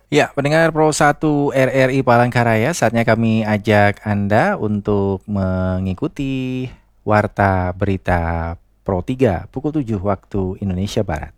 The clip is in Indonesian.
Ya, pendengar Pro 1 RRI Palangkaraya, saatnya kami ajak Anda untuk mengikuti Warta Berita Pro 3 pukul 7 waktu Indonesia Barat.